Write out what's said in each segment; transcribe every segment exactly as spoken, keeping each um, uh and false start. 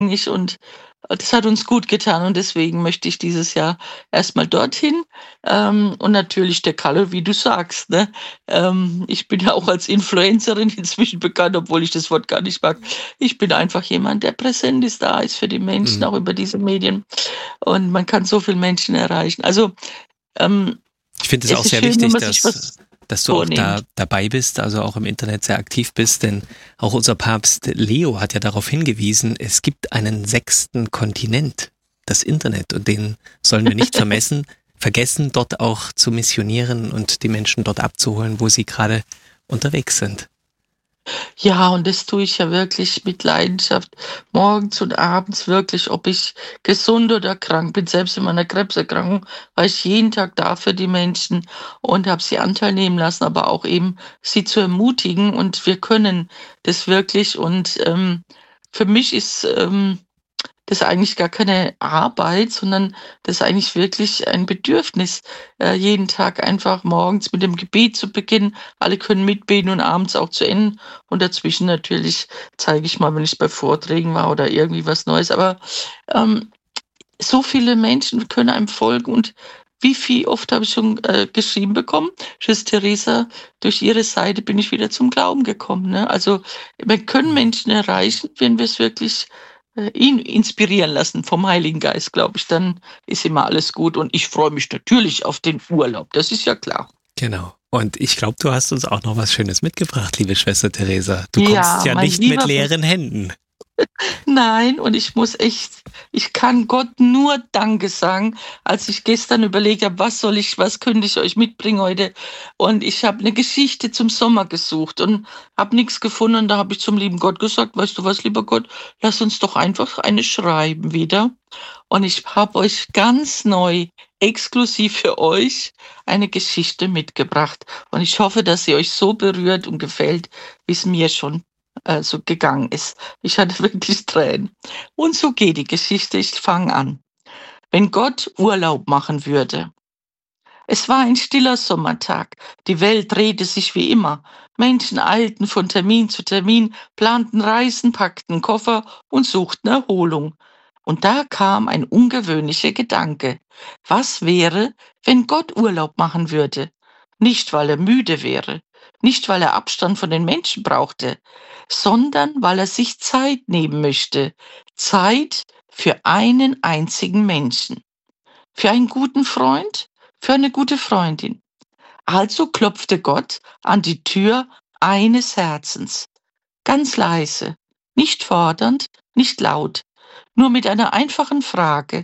nicht und das hat uns gut getan und deswegen möchte ich dieses Jahr erstmal dorthin. Ähm, und natürlich der Kalle, wie du sagst, ne? Ähm, ich bin ja auch als Influencerin inzwischen bekannt, obwohl ich das Wort gar nicht mag. Ich bin einfach jemand, der präsent ist, da ist für die Menschen, Mhm. auch über diese Medien. Und man kann so viele Menschen erreichen. Also ähm, Ich finde es auch es ist sehr schön, wenn wichtig, man sich dass, was dass du auch da vornimmt. dabei bist, also auch im Internet sehr aktiv bist, denn auch unser Papst Leo hat ja darauf hingewiesen, es gibt einen sechsten Kontinent, das Internet, und den sollen wir nicht vermessen, vergessen, dort auch zu missionieren und die Menschen dort abzuholen, wo sie gerade unterwegs sind. Ja, und das tue ich ja wirklich mit Leidenschaft, morgens und abends wirklich, ob ich gesund oder krank bin. Selbst in meiner Krebserkrankung war ich jeden Tag da für die Menschen und habe sie Anteil nehmen lassen, aber auch eben sie zu ermutigen. Und wir können das wirklich. Und ähm, für mich ist ähm, das ist eigentlich gar keine Arbeit, sondern das ist eigentlich wirklich ein Bedürfnis, äh, jeden Tag einfach morgens mit dem Gebet zu beginnen. Alle können mitbeten und abends auch zu enden. Und dazwischen natürlich zeige ich mal, wenn ich bei Vorträgen war oder irgendwie was Neues. Aber ähm, so viele Menschen können einem folgen und wie viel oft habe ich schon äh, geschrieben bekommen, Tschüss Theresa, durch Ihre Seite bin ich wieder zum Glauben gekommen. Ne? Also wir können Menschen erreichen, wenn wir es wirklich äh, ihn inspirieren lassen vom Heiligen Geist, glaube ich, dann ist immer alles gut. Und ich freue mich natürlich auf den Urlaub, das ist ja klar. Genau. Und ich glaube, du hast uns auch noch was Schönes mitgebracht, liebe Schwester Theresa. Du kommst Ja, ja mein nicht mit lieber leeren Händen. Nein, und ich muss echt ich kann Gott nur Danke sagen, als ich gestern überlegt habe, was soll ich was könnte ich euch mitbringen heute? Und ich habe eine Geschichte zum Sommer gesucht und habe nichts gefunden. Und da habe ich zum lieben Gott gesagt: „Weißt du was, lieber Gott, lass uns doch einfach eine schreiben wieder.“ Und ich habe euch ganz neu, exklusiv für euch, eine Geschichte mitgebracht. Und ich hoffe, dass sie euch so berührt und gefällt, wie es mir schon, äh, so gegangen ist. Ich hatte wirklich Tränen. Und so geht die Geschichte. Ich fange an. Wenn Gott Urlaub machen würde. Es war ein stiller Sommertag. Die Welt drehte sich wie immer. Menschen eilten von Termin zu Termin, planten Reisen, packten Koffer und suchten Erholung. Und da kam ein ungewöhnlicher Gedanke. Was wäre, wenn Gott Urlaub machen würde? Nicht, weil er müde wäre, nicht, weil er Abstand von den Menschen brauchte, sondern weil er sich Zeit nehmen möchte. Zeit für einen einzigen Menschen. Für einen guten Freund, für eine gute Freundin. Also klopfte Gott an die Tür eines Herzens, ganz leise, nicht fordernd, nicht laut, nur mit einer einfachen Frage.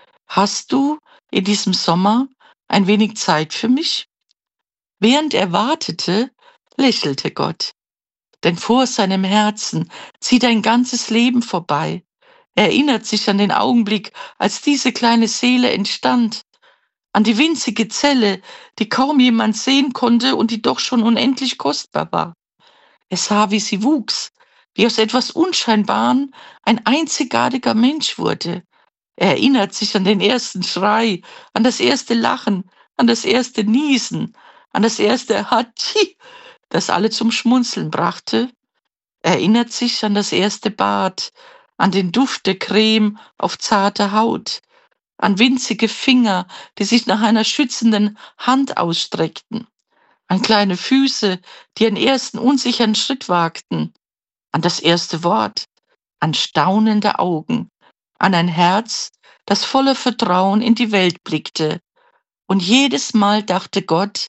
Hast du in diesem Sommer ein wenig Zeit für mich? Während er wartete, lächelte Gott, denn vor seinem Herzen zieht ein ganzes Leben vorbei. Er erinnert sich an den Augenblick, als diese kleine Seele entstand, an die winzige Zelle, die kaum jemand sehen konnte und die doch schon unendlich kostbar war. Er sah, wie sie wuchs, wie aus etwas Unscheinbarem ein einzigartiger Mensch wurde. Er erinnert sich an den ersten Schrei, an das erste Lachen, an das erste Niesen, an das erste Hatschi, das alle zum Schmunzeln brachte. Er erinnert sich an das erste Bad, an den Duft der Creme auf zarter Haut, an winzige Finger, die sich nach einer schützenden Hand ausstreckten, an kleine Füße, die einen ersten unsicheren Schritt wagten, an das erste Wort, an staunende Augen, an ein Herz, das voller Vertrauen in die Welt blickte. Und jedes Mal dachte Gott,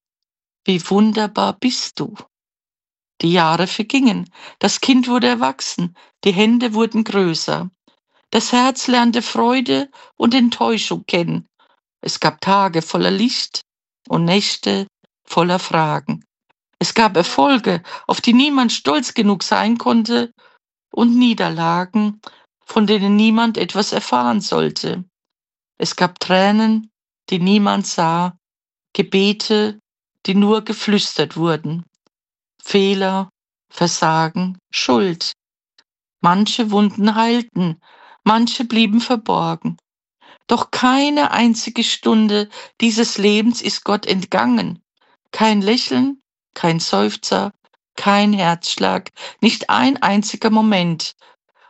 wie wunderbar bist du. Die Jahre vergingen, das Kind wurde erwachsen, die Hände wurden größer. Das Herz lernte Freude und Enttäuschung kennen. Es gab Tage voller Licht und Nächte voller Fragen. Es gab Erfolge, auf die niemand stolz genug sein konnte, und Niederlagen, von denen niemand etwas erfahren sollte. Es gab Tränen, die niemand sah, Gebete, die nur geflüstert wurden, Fehler, Versagen, Schuld. Manche Wunden heilten, manche blieben verborgen. Doch keine einzige Stunde dieses Lebens ist Gott entgangen. Kein Lächeln, kein Seufzer, kein Herzschlag, nicht ein einziger Moment.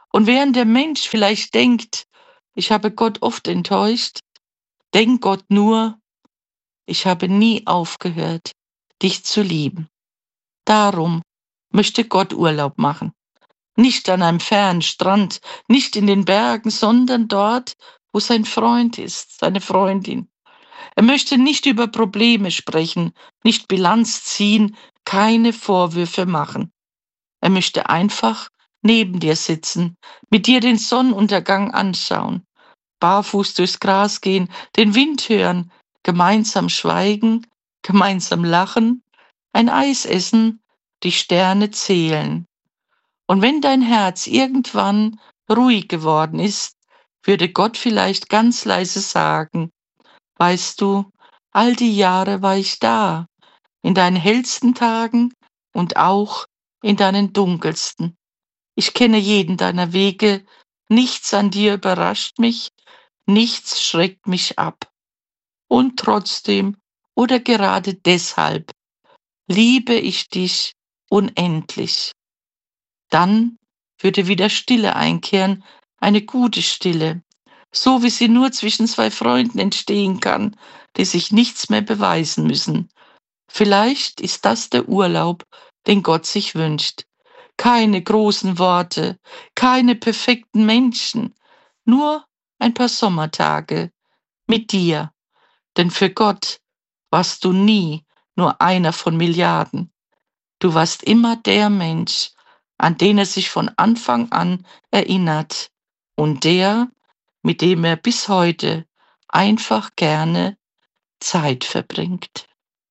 Und während der Mensch vielleicht denkt, ich habe Gott oft enttäuscht, denkt Gott nur, ich habe nie aufgehört, dich zu lieben. Darum möchte Gott Urlaub machen. Nicht an einem fernen Strand, nicht in den Bergen, sondern dort, wo sein Freund ist, seine Freundin. Er möchte nicht über Probleme sprechen, nicht Bilanz ziehen, keine Vorwürfe machen. Er möchte einfach neben dir sitzen, mit dir den Sonnenuntergang anschauen, barfuß durchs Gras gehen, den Wind hören, gemeinsam schweigen, gemeinsam lachen, ein Eis essen, die Sterne zählen. Und wenn dein Herz irgendwann ruhig geworden ist, würde Gott vielleicht ganz leise sagen, weißt du, all die Jahre war ich da, in deinen hellsten Tagen und auch in deinen dunkelsten. Ich kenne jeden deiner Wege, nichts an dir überrascht mich, nichts schreckt mich ab. Und trotzdem oder gerade deshalb liebe ich dich unendlich. Dann würde wieder Stille einkehren, eine gute Stille, so wie sie nur zwischen zwei Freunden entstehen kann, die sich nichts mehr beweisen müssen. Vielleicht ist das der Urlaub, den Gott sich wünscht. Keine großen Worte, keine perfekten Menschen, nur ein paar Sommertage mit dir. Denn für Gott warst du nie nur einer von Milliarden. Du warst immer der Mensch, an den er sich von Anfang an erinnert und der, mit dem er bis heute einfach gerne Zeit verbringt.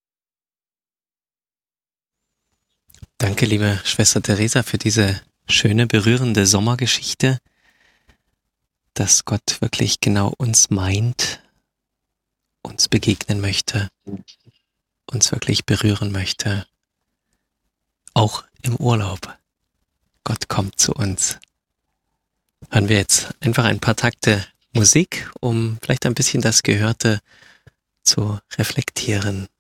Danke, liebe Schwester Theresa, für diese schöne, berührende Sommergeschichte, dass Gott wirklich genau uns meint, uns begegnen möchte, uns wirklich berühren möchte. Auch im Urlaub. Gott kommt zu uns. Hören wir jetzt einfach ein paar Takte Musik, um vielleicht ein bisschen das Gehörte zu reflektieren.